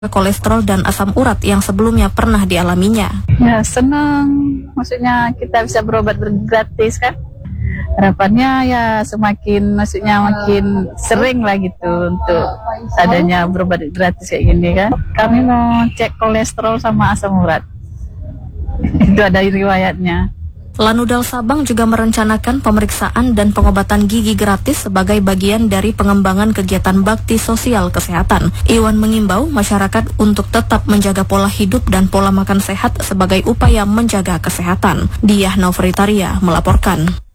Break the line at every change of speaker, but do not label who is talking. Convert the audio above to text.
kolesterol dan asam urat yang sebelumnya pernah dialaminya.
Ya senang, maksudnya kita bisa berobat gratis kan. Harapannya ya makin makin sering lah gitu untuk adanya berobat gratis kayak gini kan. Kami mau cek kolesterol sama asam urat. Itu ada riwayatnya.
Lanudal Sabang juga merencanakan pemeriksaan dan pengobatan gigi gratis sebagai bagian dari pengembangan kegiatan bakti sosial kesehatan. Iwan mengimbau masyarakat untuk tetap menjaga pola hidup dan pola makan sehat sebagai upaya menjaga kesehatan. Diah Novritaria melaporkan.